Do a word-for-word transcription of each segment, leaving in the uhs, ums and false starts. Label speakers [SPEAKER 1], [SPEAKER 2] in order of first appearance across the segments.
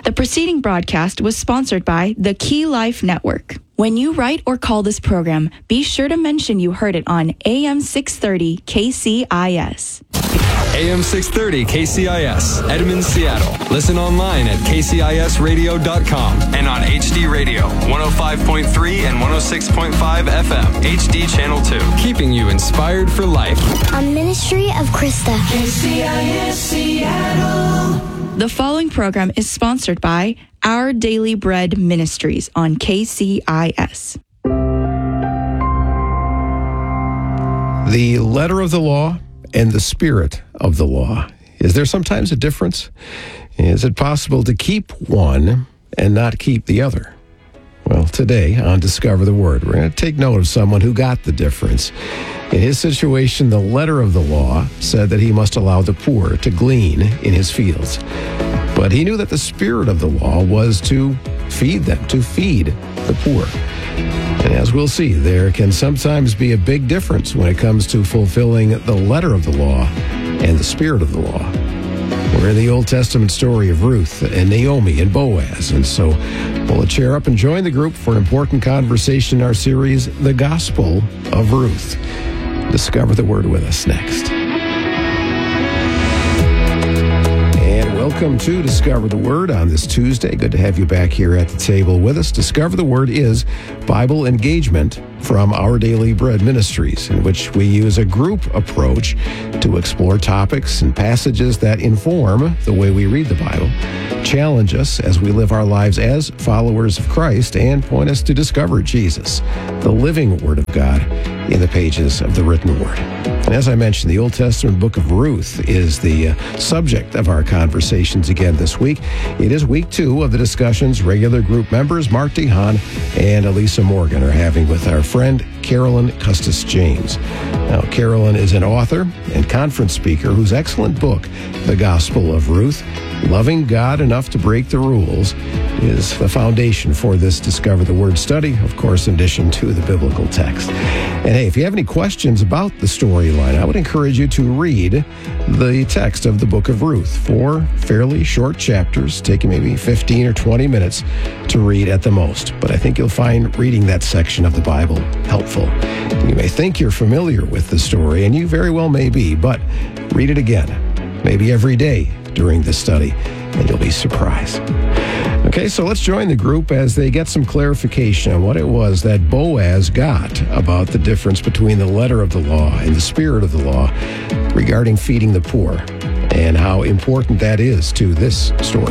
[SPEAKER 1] The preceding broadcast was sponsored by the Key Life Network. When you write or call this program, be sure to mention you heard it on A M six thirty K C I S.
[SPEAKER 2] A M six thirty K C I S, Edmonds, Seattle. Listen online at k c i s radio dot com and on H D Radio, one oh five point three and one oh six point five F M, H D Channel two. Keeping you inspired for life.
[SPEAKER 3] A ministry of Krista.
[SPEAKER 4] K C I S Seattle.
[SPEAKER 1] The following program is sponsored by Our Daily Bread Ministries on K C I S.
[SPEAKER 5] The letter of the law and the spirit of the law. Is there sometimes a difference? Is it possible to keep one and not keep the other? Well, today on Discover the Word, we're going to take note of someone who got the difference. In his situation, the letter of the law said that he must allow the poor to glean in his fields. But he knew that the spirit of the law was to feed them, to feed the poor. And as we'll see, there can sometimes be a big difference when it comes to fulfilling the letter of the law and the spirit of the law. We're in the Old Testament story of Ruth and Naomi and Boaz. And so pull a chair up and join the group for an important conversation in our series, The Gospel of Ruth. Discover the Word with us next. Welcome to Discover the Word on this Tuesday. Good to have you back here at the table with us. Discover the Word is Bible engagement from Our Daily Bread Ministries, in which we use a group approach to explore topics and passages that inform the way we read the Bible, challenge us as we live our lives as followers of Christ, and point us to discover Jesus, the living Word of God, in the pages of the written Word. And as I mentioned, the Old Testament book of Ruth is the uh, subject of our conversations again this week. It is week two of the discussions regular group members Mark DeHaan and Elisa Morgan are having with our friend Carolyn Custis James. Now, Carolyn is an author and conference speaker whose excellent book, The Gospel of Ruth, Loving God Enough to Break the Rules, is the foundation for this Discover the Word study, of course, in addition to the biblical text. And hey, if you have any questions about the storyline, I would encourage you to read the text of the book of Ruth. Four fairly short chapters, taking maybe fifteen or twenty minutes to read at the most. But I think you'll find reading that section of the Bible helpful. You may think you're familiar with the story, and you very well may be, but read it again, maybe every day during this study, and you'll be surprised. Okay, so let's join the group as they get some clarification on what it was that Boaz got about the difference between the letter of the law and the spirit of the law regarding feeding the poor, and how important that is to this story.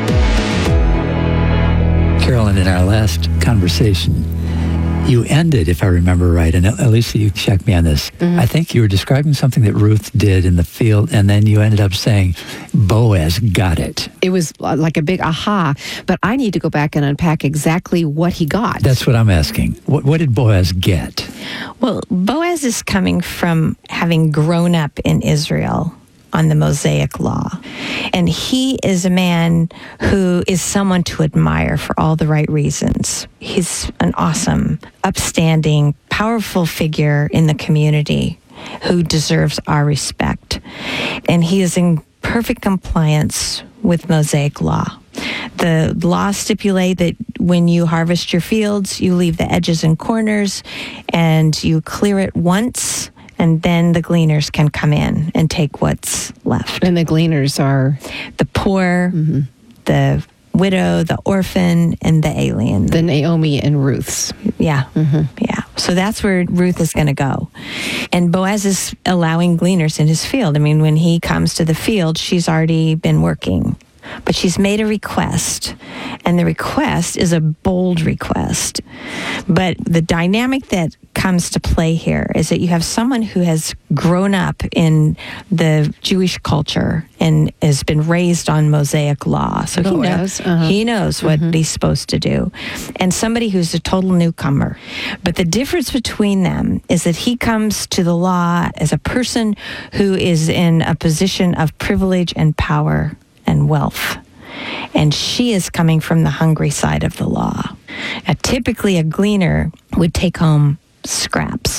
[SPEAKER 6] Carolyn, in our last conversation, you ended, if I remember right, and Elisa, you check me on this. Mm-hmm. I think you were describing something that Ruth did in the field, and then you ended up saying, Boaz got it.
[SPEAKER 7] It was like a big aha, but I need to go back and unpack exactly what he got.
[SPEAKER 6] That's what I'm asking. What, what did Boaz get?
[SPEAKER 8] Well, Boaz is coming from having grown up in Israel on the Mosaic Law. And he is a man who is someone to admire for all the right reasons. He's an awesome, upstanding, powerful figure in the community who deserves our respect. And he is in perfect compliance with Mosaic Law. The laws stipulate that when you harvest your fields, you leave the edges and corners, and you clear it once, and then the gleaners can come in and take what's left.
[SPEAKER 7] And the gleaners are?
[SPEAKER 8] The poor, mm-hmm. the widow, the orphan, and the alien.
[SPEAKER 7] The Naomi and Ruth's.
[SPEAKER 8] Yeah, mm-hmm. yeah. So that's where Ruth is going to go. And Boaz is allowing gleaners in his field. I mean, when he comes to the field, she's already been working. But she's made a request, and the request is a bold request. But the dynamic that comes to play here is that you have someone who has grown up in the Jewish culture and has been raised on Mosaic law. So he knows, uh-huh. he knows what mm-hmm. he's supposed to do. And somebody who's a total newcomer. But the difference between them is that he comes to the law as a person who is in a position of privilege and power and wealth. And she is coming from the hungry side of the law. Uh, typically, a gleaner would take home scraps.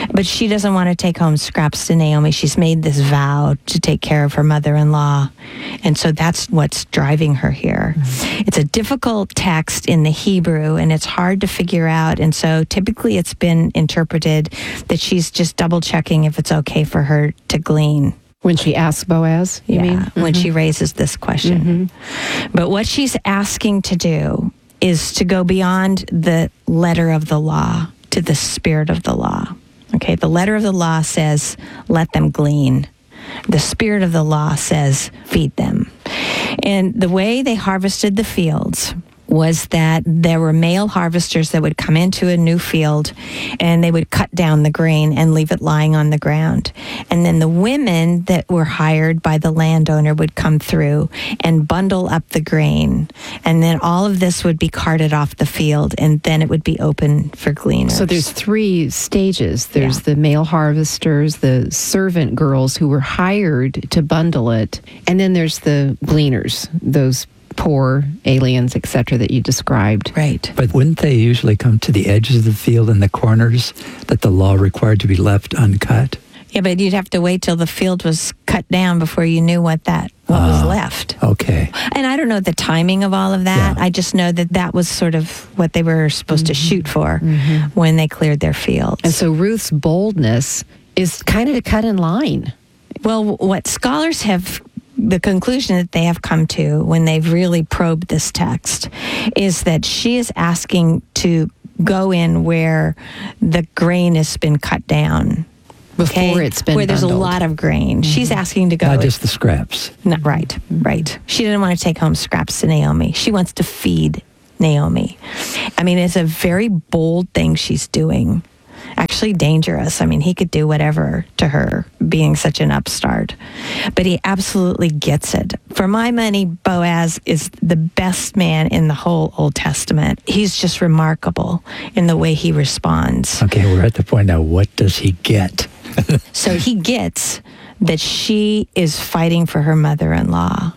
[SPEAKER 8] But she doesn't want to take home scraps to Naomi. She's made this vow to take care of her mother-in-law. And so that's what's driving her here. Mm-hmm. It's a difficult text in the Hebrew, and it's hard to figure out. And so typically it's been interpreted that she's just double-checking if it's okay for her to glean.
[SPEAKER 7] When she asks Boaz, you
[SPEAKER 8] yeah,
[SPEAKER 7] mean?
[SPEAKER 8] Mm-hmm. When she raises this question. Mm-hmm. But what she's asking to do is to go beyond the letter of the law to the spirit of the law. Okay, the letter of the law says, let them glean. The spirit of the law says, feed them. And the way they harvested the fields was that there were male harvesters that would come into a new field and they would cut down the grain and leave it lying on the ground. And then the women that were hired by the landowner would come through and bundle up the grain. And then all of this would be carted off the field, and then it would be open for gleaners.
[SPEAKER 7] So there's three stages. There's
[SPEAKER 8] Yeah.
[SPEAKER 7] the male harvesters, the servant girls who were hired to bundle it, and then there's the gleaners, those poor aliens, et cetera, that you described.
[SPEAKER 8] Right.
[SPEAKER 6] But wouldn't they usually come to the edges of the field in the corners that the law required to be left uncut?
[SPEAKER 8] Yeah, but you'd have to wait till the field was cut down before you knew what that what was
[SPEAKER 6] Ah,
[SPEAKER 8] left.
[SPEAKER 6] Okay.
[SPEAKER 8] And I don't know the timing of all of that.
[SPEAKER 6] Yeah.
[SPEAKER 8] I just know that that was sort of what they were supposed mm-hmm. to shoot for mm-hmm. when they cleared their fields.
[SPEAKER 7] And so Ruth's boldness is kind of to cut in line.
[SPEAKER 8] Well, what scholars have, the conclusion that they have come to when they've really probed this text is that she is asking to go in where the grain has been cut down.
[SPEAKER 7] Before
[SPEAKER 8] Okay?
[SPEAKER 7] it's been
[SPEAKER 8] Where there's
[SPEAKER 7] bundled.
[SPEAKER 8] a lot of grain. Mm-hmm. She's asking to go.
[SPEAKER 6] Not just the scraps.
[SPEAKER 8] No, right, right. She didn't want to take home scraps to Naomi. She wants to feed Naomi. I mean, it's a very bold thing she's doing. Actually dangerous. I mean, he could do whatever to her, being such an upstart. But he absolutely gets it. For my money, Boaz is the best man in the whole Old Testament. He's just remarkable in the way he responds.
[SPEAKER 6] Okay, we're at the point now. What does he get?
[SPEAKER 8] So he gets that she is fighting for her mother-in-law.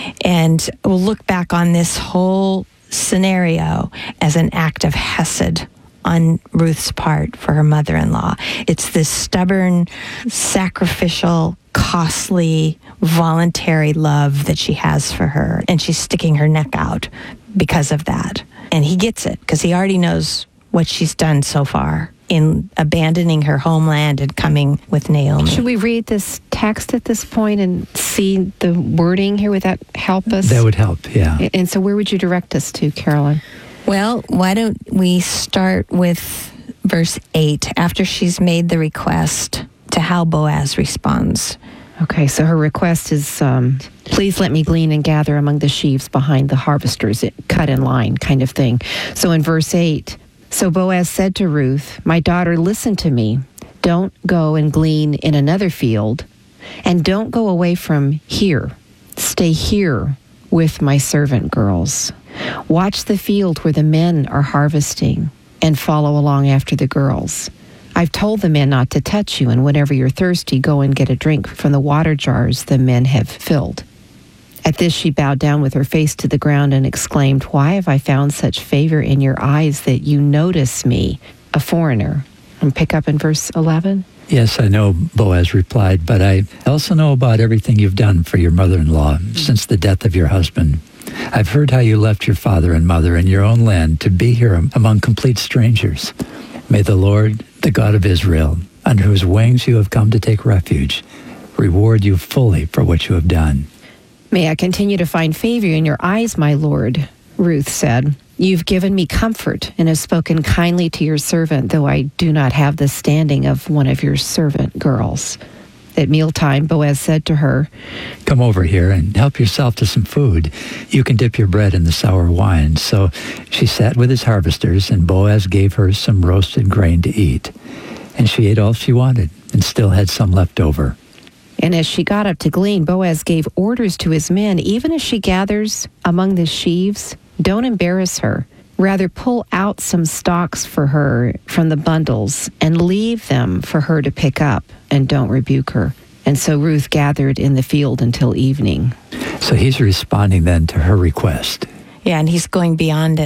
[SPEAKER 8] And we'll look back on this whole scenario as an act of hesed on Ruth's part for her mother-in-law. It's this stubborn, sacrificial, costly, voluntary love that she has for her. And she's sticking her neck out because of that. And he gets it because he already knows what she's done so far in abandoning her homeland and coming with Naomi.
[SPEAKER 7] Should we read this text at this point and see the wording here? Would that help us?
[SPEAKER 6] That would help, yeah.
[SPEAKER 7] And so where would you direct us to, Carolyn?
[SPEAKER 8] Well, why don't we start with verse eight, after she's made the request, to how Boaz responds.
[SPEAKER 7] Okay, so her request is, um, please let me glean and gather among the sheaves behind the harvesters, it, cut in line kind of thing. So in verse eight, so Boaz said to Ruth, my daughter, listen to me. Don't go and glean in another field, and don't go away from here. Stay here with my servant girls. Watch the field where the men are harvesting and follow along after the girls. I've told the men not to touch you, and whenever you're thirsty, go and get a drink from the water jars the men have filled. At this she bowed down with her face to the ground and exclaimed, why have I found such favor in your eyes that you notice me, a foreigner? And pick up in verse eleven.
[SPEAKER 6] Yes, I know, Boaz replied, but I also know about everything you've done for your mother-in-law since the death of your husband. I've heard how you left your father and mother in your own land to be here among complete strangers. May the Lord, the God of Israel, under whose wings you have come to take refuge, reward you fully for what you have done.
[SPEAKER 7] May I continue to find favor in your eyes, my Lord, Ruth said. You've given me comfort and have spoken kindly to your servant, though I do not have the standing of one of your servant girls. At mealtime, Boaz said to her,
[SPEAKER 6] come over here and help yourself to some food. You can dip your bread in the sour wine. So she sat with his harvesters, and Boaz gave her some roasted grain to eat. And she ate all she wanted and still had some left over.
[SPEAKER 7] And as she got up to glean, Boaz gave orders to his men, even as she gathers among the sheaves, don't embarrass her. Rather, pull out some stalks for her from the bundles and leave them for her to pick up, and don't rebuke her. And so Ruth gathered in the field until evening.
[SPEAKER 6] So he's responding then to her request.
[SPEAKER 8] Yeah, and he's going beyond it.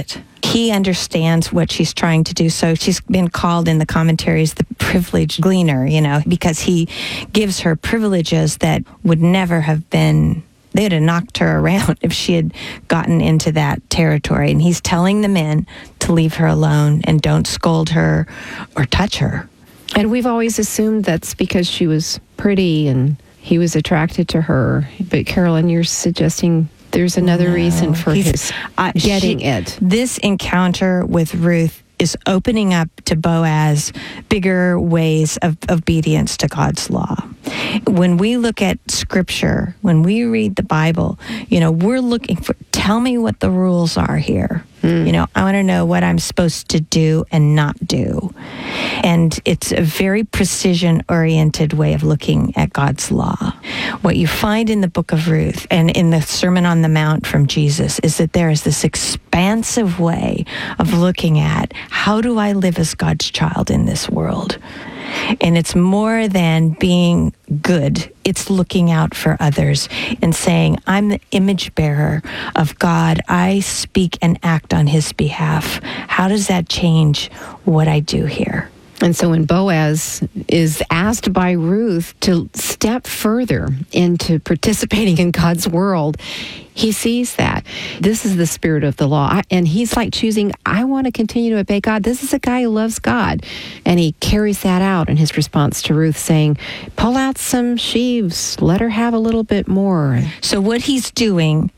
[SPEAKER 8] he understands what she's trying to do. So she's been called in the commentaries the privileged gleaner, you know, because he gives her privileges that would never have been, they would have knocked her around if she had gotten into that territory. And he's telling the men to leave her alone and don't scold her or touch her.
[SPEAKER 7] And we've always assumed that's because she was pretty and he was attracted to her. But Carolyn, you're suggesting there's another
[SPEAKER 8] No,
[SPEAKER 7] reason for
[SPEAKER 8] he's-
[SPEAKER 7] his
[SPEAKER 8] uh,
[SPEAKER 7] getting
[SPEAKER 8] she-
[SPEAKER 7] it.
[SPEAKER 8] This encounter with Ruth is opening up to Boaz bigger ways of obedience to God's law. When we look at Scripture, when we read the Bible, you know, we're looking for, tell me what the rules are here. Mm. You know, I want to know what I'm supposed to do and not do. And it's a very precision-oriented way of looking at God's law. What you find in the book of Ruth and in the Sermon on the Mount from Jesus is that there is this expansive way of looking at how do I live as God's child in this world? And it's more than being good. It's looking out for others and saying, I'm the image bearer of God. I speak and act on his behalf. How does that change what I do here?
[SPEAKER 7] And so when Boaz is asked by Ruth to step further into participating in God's world, he sees that. This is the spirit of the law. I, and he's like choosing, I want to continue to obey God. This is a guy who loves God. And he carries that out in his response to Ruth, saying, pull out some sheaves. Let her have a little bit more.
[SPEAKER 8] So what he's doing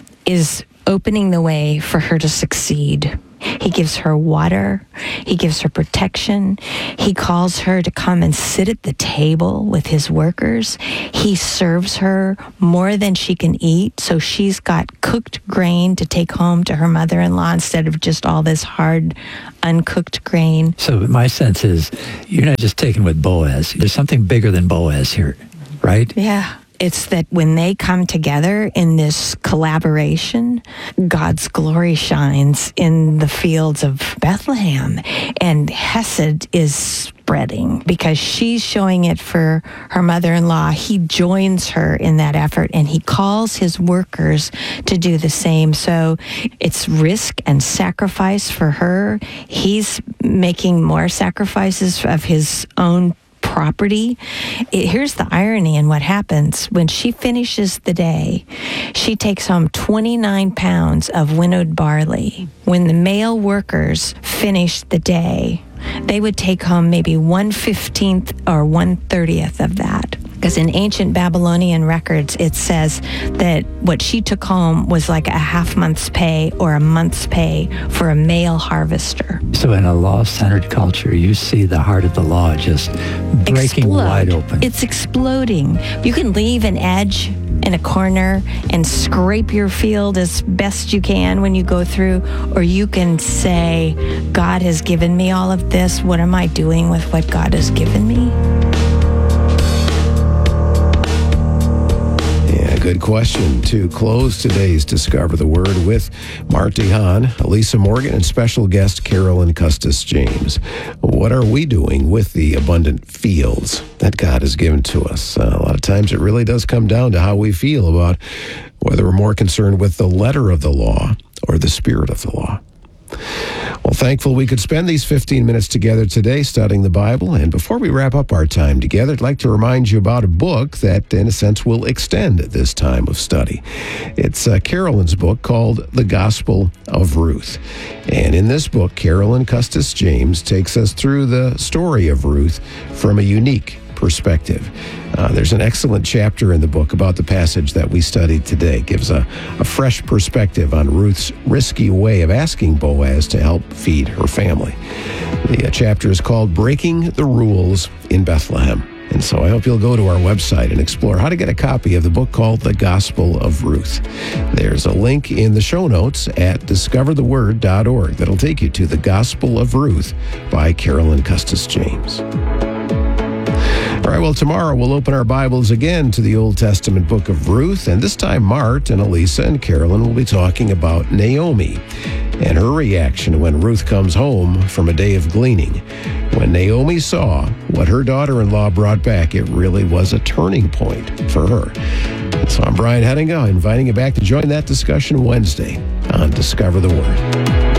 [SPEAKER 8] is opening the way for her to succeed. He gives her water. He gives her protection. He calls her to come and sit at the table with his workers. He serves her more than she can eat, so she's got cooked grain to take home to her mother-in-law instead of just all this hard, uncooked grain.
[SPEAKER 6] So my sense is you're not just taking with Boaz. There's something bigger than Boaz here, right?
[SPEAKER 8] Yeah. It's that when they come together in this collaboration, God's glory shines in the fields of Bethlehem. And Hesed is spreading because she's showing it for her mother-in-law. He joins her in that effort and he calls his workers to do the same. So it's risk and sacrifice for her. He's making more sacrifices of his own property. It, here's the irony in what happens. When she finishes the day, she takes home twenty-nine pounds of winnowed barley. When the male workers finish the day, they would take home maybe one fifteenth or one thirtieth of that. Because in ancient Babylonian records, it says that what she took home was like a half month's pay or a month's pay for a male harvester.
[SPEAKER 6] So in a law-centered culture, you see the heart of the law just breaking
[SPEAKER 8] Explode.
[SPEAKER 6] wide open.
[SPEAKER 8] It's exploding. You can leave an edge in a corner and scrape your field as best you can when you go through, or you can say, God has given me all of this. What am I doing with what God has given me?
[SPEAKER 5] Yeah, good question. To close today's Discover the Word with Marty Hahn, Elisa Morgan, and special guest Carolyn Custis James. What are we doing with the abundant fields that God has given to us? Uh, a lot of times it really does come down to how we feel about whether we're more concerned with the letter of the law or the spirit of the law. Well, thankful we could spend these fifteen minutes together today studying the Bible. And before we wrap up our time together, I'd like to remind you about a book that, in a sense, will extend this time of study. It's uh, Carolyn's book called The Gospel of Ruth. And in this book, Carolyn Custis James takes us through the story of Ruth from a unique perspective. Uh, there's an excellent chapter in the book about the passage that we studied today. It gives a, a fresh perspective on Ruth's risky way of asking Boaz to help feed her family. The uh, chapter is called Breaking the Rules in Bethlehem. And so I hope you'll go to our website and explore how to get a copy of the book called The Gospel of Ruth. There's a link in the show notes at discover the word dot org that'll take you to The Gospel of Ruth by Carolyn Custis James. All right, well, tomorrow we'll open our Bibles again to the Old Testament book of Ruth, and this time Mart and Elisa and Carolyn will be talking about Naomi and her reaction when Ruth comes home from a day of gleaning. When Naomi saw what her daughter-in-law brought back, it really was a turning point for her. And so I'm Brian Hettinga, inviting you back to join that discussion Wednesday on Discover the Word.